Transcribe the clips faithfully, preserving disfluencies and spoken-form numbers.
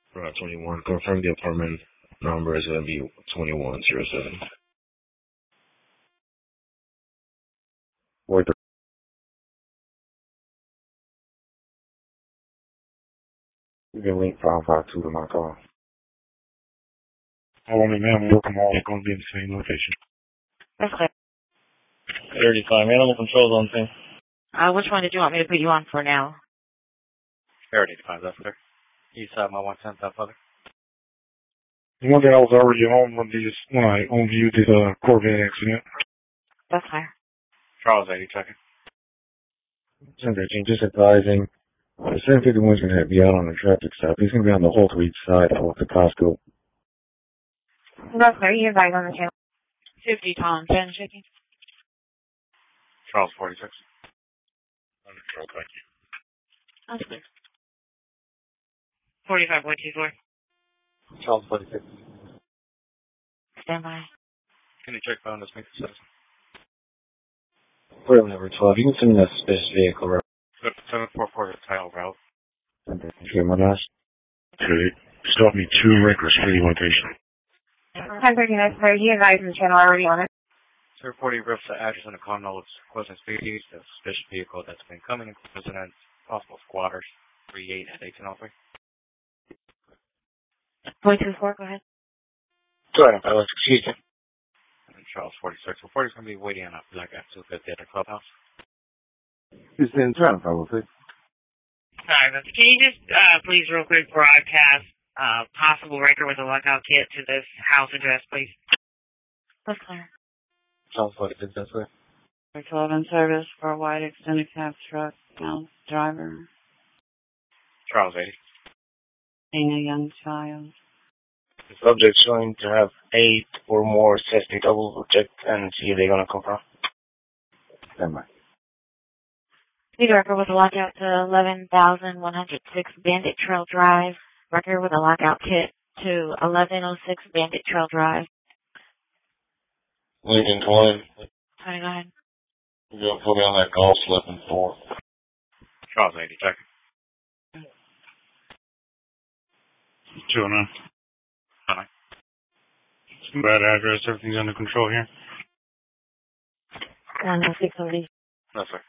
Route twenty-one. Confirm the apartment number is going to be twenty-one zero seven. Wait. You can link five five two to my car. Hold on, man. We'll come all going to be in the same location. That's clear. thirty-five. Animal control zone thing. Uh, which one did you want me to put you on for now? Air eighty-five, that's clear. East side, my one ten, that father. The one that I was already on when, these, when I on-viewed the uh, Corvette accident. That's clear. Charles eighty, checking. ten thirteen, just advising. The seven fifty-one is going to be out on the traffic stop. He's going to be on the whole to each side of the Costco. That's clear. You advise on the channel. fifty Tom, ten checking. Charles forty-six. Under control, thank you. That's clear. forty-five point two four. Charles forty-six. Stand by. Can you check phone this makes sense? We're number twelve. You can send me that suspicious vehicle, right? seven four four to title route. Okay, my gosh. Okay. Stop me two reckless speeding location. ten thirteen, that's clear. You advise on the channel already on it. Sir forty rips the address in the Cardinal with closing species. The suspicious vehicle that's been coming into residence, possible squatters. three eight at eighteen oh three. Point two four, go ahead. Go ahead, fellas. Excuse me. And Charles forty-six. So forty's going to be waiting on a black F two fifty at the clubhouse. It's in front of us, Sorry, but can you just, uh, please real quick broadcast, uh, possible record with a lockout kit to this house address, please? That's clear. Charles forty-six, that's clear. twelve in service for a white extended cab truck, now driver, Charles eighty. being a young child. The subject showing to have eight or more safety doubles. We'll check and see if they're going to confirm. Stand by. Speed record with a lockout to eleven thousand one hundred six Bandit Trail Drive. Record with a lockout kit to eleven oh six Bandit Trail Drive. Lincoln twenty. twenty, go ahead. You're going to put me on that golf slip in four. Charles eighty, check. two oh nine. Alright. Bad address. Everything's under control here. one oh six oh eight. No, sir.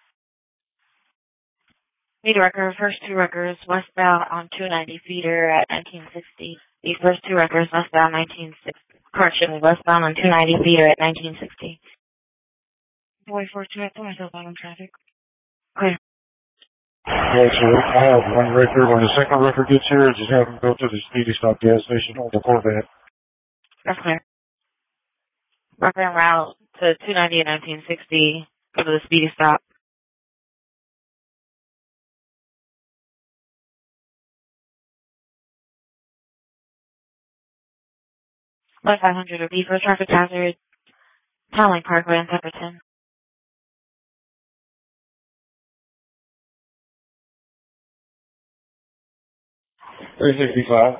Speed record, first two records westbound on two ninety feeder at nineteen sixty. The first two records westbound nineteen sixty. Correction, westbound on two ninety feeder at nineteen sixty. forty-four two, I thought myself out on traffic. Clear. Okay, so I have one record. When the second record gets here, just have them go to the Speedy Stop gas station on the Corvette. That's clear. Record en route to two ninety at nineteen sixty. Go to the Speedy Stop. five hundred would be for traffic hazard. Townlink Parkway in Pepperton. three sixty-five.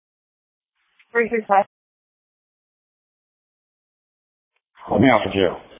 three sixty-five. Call me out for jail.